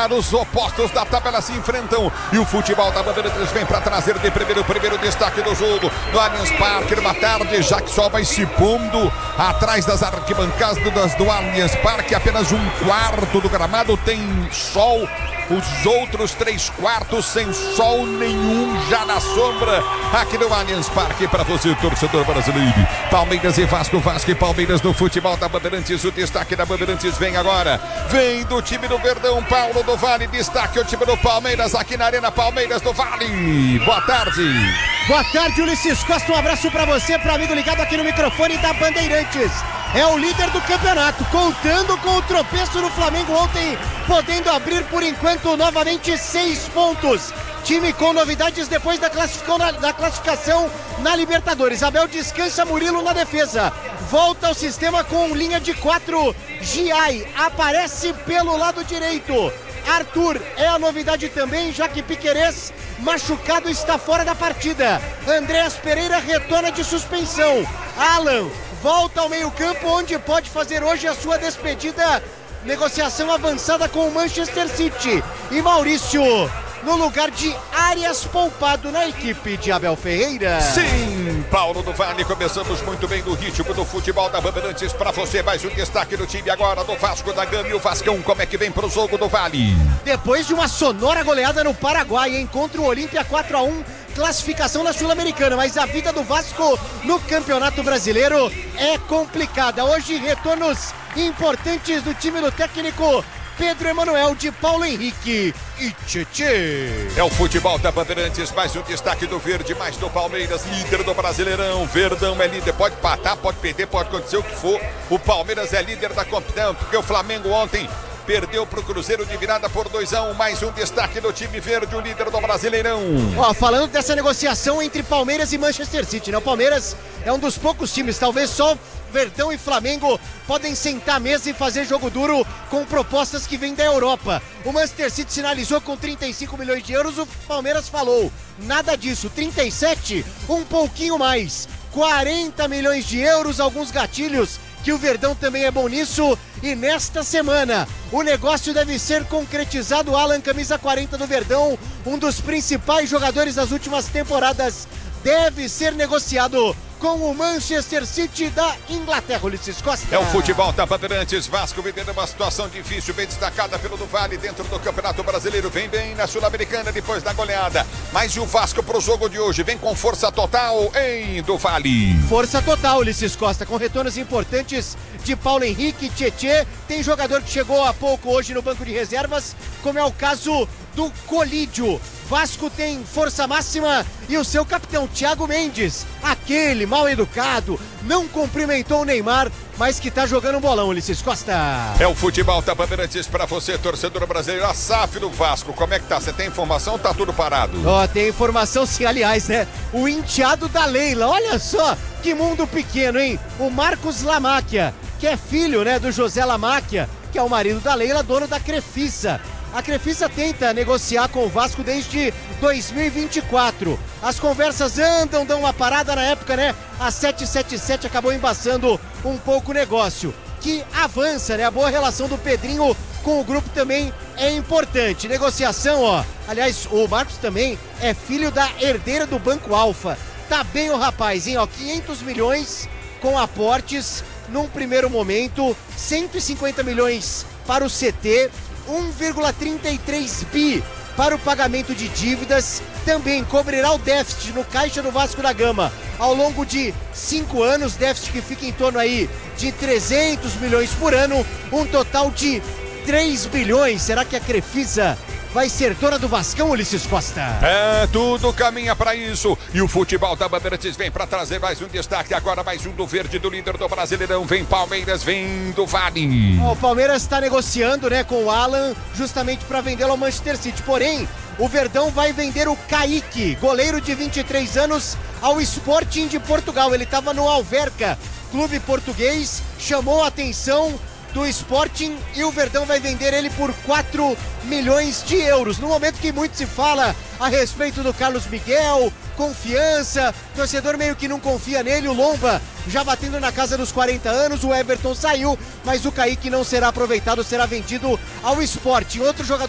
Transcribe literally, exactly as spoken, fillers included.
lugar, os opostos da tabela se enfrentam e o futebol da Bandeirantes vem para trazer de primeiro o primeiro destaque do jogo no Allianz Parque, numa tarde já que sol vai se pondo atrás das arquibancadas do Allianz Parque. Apenas um quarto do gramado tem sol, os outros três quartos sem sol nenhum, já na sombra aqui no Allianz Parque. Para você, torcedor brasileiro, Palmeiras e Vasco, Vasco e Palmeiras no futebol da Bandeirantes. O destaque da Bandeirantes vem agora, vem do time do Verdão, Paulo do Vale. Destaque o time do Palmeiras aqui na Arena Palmeiras do Vale. Boa tarde. Boa tarde, Ulisses Costa, um abraço para você, para amigo ligado aqui no microfone da Bandeirantes. É o líder do campeonato, contando com o tropeço do Flamengo ontem, podendo abrir por enquanto novamente seis pontos. Time com novidades depois da, na, da classificação na Libertadores. Abel descansa Murilo na defesa. Volta ao sistema com linha de quatro. Giai aparece pelo lado direito. Arthur é a novidade também, já que Piquerez, machucado, está fora da partida. Andreas Pereira retorna de suspensão. Alan volta ao meio-campo, onde pode fazer hoje a sua despedida. Negociação avançada com o Manchester City. E Maurício no lugar de Arias, poupado na equipe de Abel Ferreira. Sim, Paulo do Vale, começamos muito bem no ritmo do futebol da Bandeirantes. Para você, mais um destaque do time agora do Vasco da Gama. E o Vascão, como é que vem pro jogo do Vale? Depois de uma sonora goleada no Paraguai, encontra o Olímpia quatro a um, classificação na Sul-Americana, mas a vida do Vasco no Campeonato Brasileiro é complicada. Hoje, retornos importantes do time do técnico Pedro Emanuel, de Paulo Henrique e Tchê. É o futebol da Bandeirantes, mais um destaque do Verde, mais do Palmeiras, líder do Brasileirão. Verdão é líder, pode patar, pode perder, pode acontecer o que for. O Palmeiras é líder da competição, porque o Flamengo ontem perdeu para o Cruzeiro de virada por dois a um. Mais um destaque do time verde, o líder do Brasileirão. Ó, falando dessa negociação entre Palmeiras e Manchester City, né? O Palmeiras é um dos poucos times, talvez só Verdão e Flamengo podem sentar à mesa e fazer jogo duro com propostas que vêm da Europa. O Manchester City sinalizou com trinta e cinco milhões de euros, o Palmeiras falou nada disso, trinta e sete, um pouquinho mais, quarenta milhões de euros, alguns gatilhos que o Verdão também é bom nisso. E nesta semana o negócio deve ser concretizado. Alan, camisa quarenta do Verdão, um dos principais jogadores das últimas temporadas, deve ser negociado com o Manchester City da Inglaterra. Ulisses Costa. É o futebol da Bandeirantes. Vasco vivendo uma situação difícil, bem destacada pelo do Vale dentro do Campeonato Brasileiro. Vem bem na Sul-Americana depois da goleada. Mas e o Vasco pro jogo de hoje? Vem com força total em do Vale. Força total, Ulisses Costa, com retornos importantes de Paulo Henrique, Tchê. Tem jogador que chegou há pouco hoje no banco de reservas, como é o caso do Colídio. Vasco tem força máxima e o seu capitão, Thiago Mendes, aquele mal educado, não cumprimentou o Neymar, mas que tá jogando um bolão, Ulisses Costa. É o futebol da Bandeirantes para você, torcedor brasileiro. A S A F do Vasco, como é que tá? Você tem informação ou tá tudo parado? Ó, oh, tem informação sim, aliás, né? O enteado da Leila, olha só que mundo pequeno, hein? O Marcos Lamáquia, que é filho, né, do José Lamáquia, que é o marido da Leila, dono da Crefisa. A Crefisa tenta negociar com o Vasco desde dois mil e vinte e quatro. As conversas andam, dão uma parada na época, né? A sete sete sete acabou embaçando um pouco o negócio. Que avança, né? A boa relação do Pedrinho com o grupo também é importante. Negociação, ó. Aliás, o Marcos também é filho da herdeira do Banco Alfa. Tá bem o rapaz, hein? Ó, quinhentos milhões com aportes num primeiro momento. cento e cinquenta milhões para o C T. um vírgula trinta e três bi para o pagamento de dívidas, também cobrirá o déficit no caixa do Vasco da Gama ao longo de cinco anos, déficit que fica em torno aí de trezentos milhões por ano, um total de três bilhões. Será que a Crefisa vai ser dona do Vascão, Ulisses Costa? É, tudo caminha para isso. E o futebol da Bandeirantes vem para trazer mais um destaque. Agora mais um do Verde, do líder do Brasileirão. Vem Palmeiras, vem do Vale. O Palmeiras está negociando, né, com o Alan, justamente para vendê-lo ao Manchester City. Porém, o Verdão vai vender o Kaique, goleiro de vinte e três anos, ao Sporting de Portugal. Ele estava no Alverca, clube português, chamou a atenção do Sporting e o Verdão vai vender ele por quatro milhões de euros. No momento que muito se fala a respeito do Carlos Miguel, confiança, o torcedor meio que não confia nele, o Lomba já batendo na casa dos quarenta anos, o Everton saiu, mas o Kaique não será aproveitado, será vendido ao Sporting. Outro jogador